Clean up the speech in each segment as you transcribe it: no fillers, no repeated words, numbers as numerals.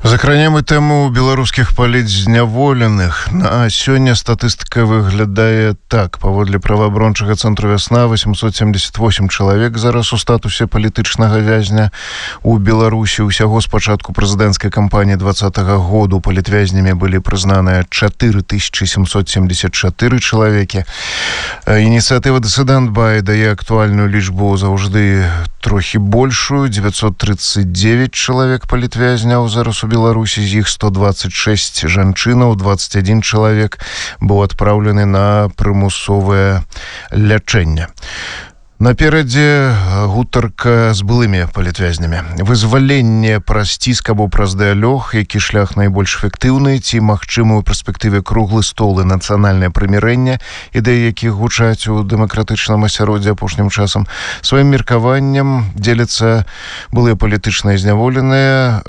Закранем і тэму беларускіх палітзняволеных. На сёння статыстыка выглядае так. Паводле праваабарончага цэнтру «Вясна» 878 чалавек зараз у статусе палітычнага вязня у Беларусі. Усяго з пачатку прэзідэнцкай кампаніі 2020 году палітвязнямі былі прызнаныя 4774 чалавекі. Ініцыятыва «Дысідэнт Бай» дае актуальную лічбу заўжды трохі большую. 939 чалавек палітвязняў зараз у Беларусі, з іх 126 жанчынаў, 21 чалавек быў адпраўлены на прымусовае лячэнне. Наперадзе гутарка з былымі палітвязнямі. Вызваленне праз ціск або праз дыялог, які шлях найбольш эфектыўны, ці магчымы ў перспектыве круглы стол і нацыянальнае прымірэнне, ідэі якіх гучаць у дэмакратычным асяроддзі апошнім часам. Сваім меркаваннем дзеляцца былыя палітычныя зняволеныя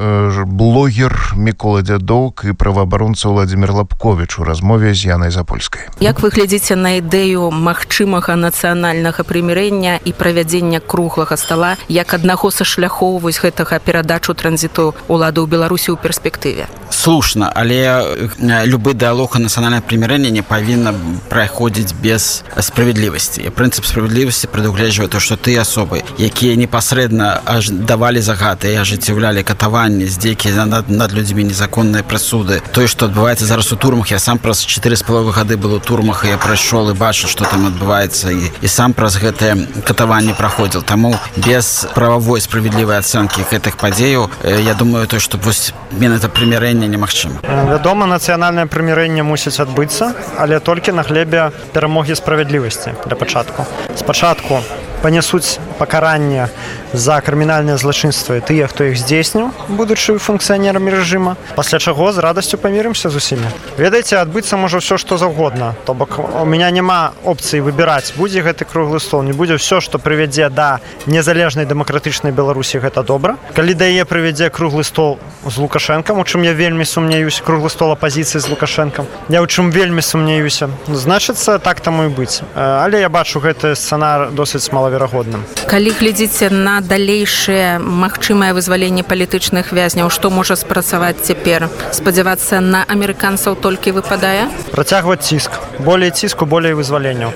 блогер Мікола Дзядоўк і праваабаронца Владзімір Лапковіч у размове з Янай Запольскай. Як вы глядзіце на ідэю магчымага нацыянальнага прымірэння і правядзення круглага стала як аднаго са шляхоў вось гэтага перадачу транзіту улады ў Беларусі ў перспектыве? Слушна, але любы дыялог о нацыянальным прымірэнні не павінна праходзіць без справядлівасці. Прынцып справядлівасці прадугледжвае то, што тыя асобы, якія непасрэдна давалі загады і ажыццяўлялі катаванні, здзекі над людзьмі, незаконныя прысуды, тое, што адбываецца зараз у турмах. Я сам праз 4,5 гады был у турмах, і я прайшоў і бачу, што там адбываецца, і сам праз гэтае катаванне праходзіў. Таму без прававой справядлівай ацэнкі гэтых падзеяў, я думаю, то, што вось менавіта прымірэнне немагчыма. Вядома, нацыянальнае прымірэнне мусіць адбыцца, але толькі на глебе перамогі справядлівасці для пачатку. Спачатку панясуць пакаранне за крымінальныя злачынствы тыя, хто іх здзейсніў, будучы функцыянерамі рэжыма, пасля чаго з радасцю памірымся з усімі. Ведаеце, адбыцца можа ўсё, што заўгодна. То бок у мяне няма опцыі выбіраць, будзе гэты круглы стол, не будзе ўсё, што прывядзе да незалежнай дэмакратычнай Беларусі, гэта добра. Калі да яе прывядзе круглы стол з Лукашэнкам, у чым я вельмі сумнеюся, круглы стол апазіцыі з Лукашэнкам, я ў чым вельмі сумнеюся, значыцца, так таму і быць. Але я бачу гэты сцэнар досыць малаверагодным. Калі глядзіце на далейшае магчымае вызваленне палітычных вязняў, што можа спрацаваць цяпер? Спадзявацца на амерыканцаў толькі выпадае? Працягваць ціск. Болей ціску, болей вызваленняў.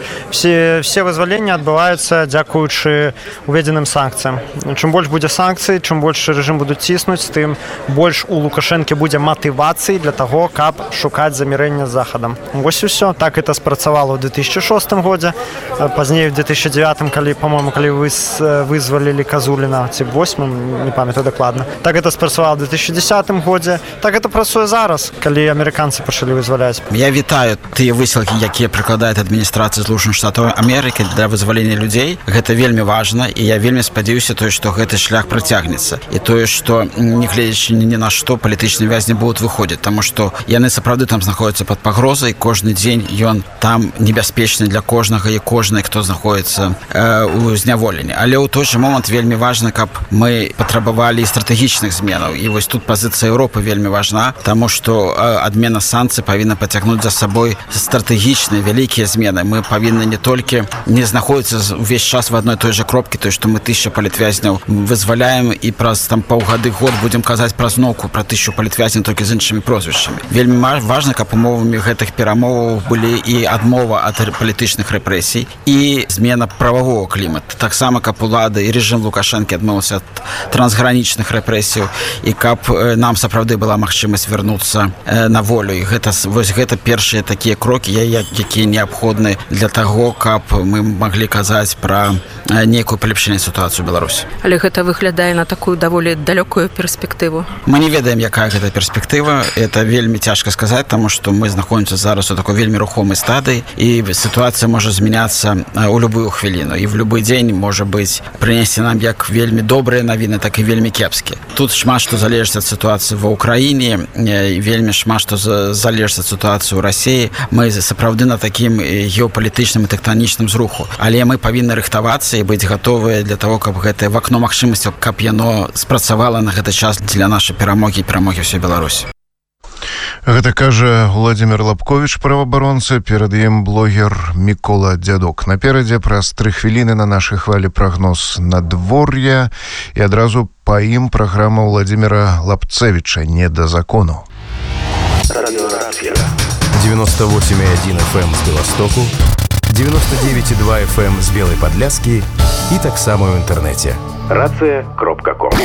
Все вызваленні адбываюцца дзякуючы уведзеным санкцыям. Чым больш будзе санкцый, чым больш рэжым будуць ціснуць, тым больш у Лукашэнкі будзе матывацыі для таго, каб шукаць замірэнне з захадам. Вось і ўсё. Так это спрацавала ў 2006 годзе, пазней у 2009, калі, по-моему, калі вызвалілі Казуліна, ці 8, не памятаю дакладна. Так это спрацавала ў 2010 годзе. Так это працуе зараз, калі амерыканцы пачалі вызваляць. Я вітаю тыя высілкі, якія прыкладае адміністрацыя Злучаных Штатаў Амерыкі для вызвалення людзей. Гэта вельмі важна, і я вельмі спадзяюся тое, што гэты шлях працягнецца. І тое, што не гледзячы ні на што, палітычныя вязні будуць выходзіць, таму што яны сапраўды там знаходзяцца пад пагрозай. Кожны дзень ён там небяспечны для кожнага і кожнай, хто знаходзіцца у зняволенні. Але ў той жа момант вельмі важна, каб мы патрабавалі стратэгічных зменаў. І вось тут пазіцыя Еўропы вельмі важна, таму што адмена санкцый павінна пацягнуць за сабой стратэгічныя вялікія змены. Мы павінны не толькі не знаходзіцца увесь час в адной той жа кропкі, той, што мы 1000 палітвязняў вызваляем, і праз там паўгады, год будзем казаць пра зноўку пра 1000 палітвязняў толькі з іншымі прозвішчамі. Вельмі важна, каб умовамі гэтых перамоваў былі і адмова ад палітычных рэпрэсій і змена прававого клімату. Таксама, каб улады і рэжым Лукашэнкі адмовіўся ад трансгранічных рэпрэсіяў, і каб нам сапраўды была магчымасць вярнуцца на волю. І вось гэта першыя такія крокі, якія неабходны для таго, каб мы маглі казаць пра нейкую палепшэнне сітуацыю ў Беларусі. Але гэта выглядае на такую даволі далёкую перспектыву. Мы не ведаем, якая гэта перспектыва. Это вельмі цяжка сказаць, таму што мы знаходзімся зараз у такой вельмі рухомай стадыі, і сітуацыя можа змяняцца ў любую хвіліну, і в любы дзень можа быць прынесці нам як вельмі добрыя навіны, так і вельмі кепскія. Тут шмат што залежыць ад сітуацыі ва ўкраіне, і вельмі шмат што залежыць ад сітуацыі ў Расіі. Мы сапраўды на такім геапалітычным і тэктанічным зруху, але мы павінны рыхтавацца і быць гатовыя для таго, каб гэтае вакно магчымасцяў, каб яно спрацавала на гэты час для нашай перамогі і перамогі ўсёй Беларусі. Гэта кажа Владимир Лапкович, праваабаронца, перад ім блогер Мікола Дзядок. Наперадзе праз 3 хвіліны на нашай хвалі прагноз надвор'я і адразу па ім праграма Владимира Лапцевича «Не да закону». 98,1 FM з Беластоку, 99,2 FM з Белай Падляскі і таксама ў інтэрнэце. Рацыя.ком